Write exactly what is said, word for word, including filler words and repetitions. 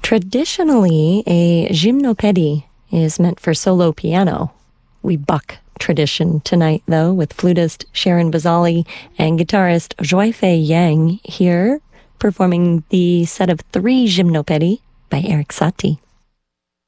Traditionally, a gymnopédie is meant for solo piano. We buck tradition tonight, though, with flutist Sharon Bazali and guitarist Joyfei Yang here performing the set of three gymnopédies by Erik Satie.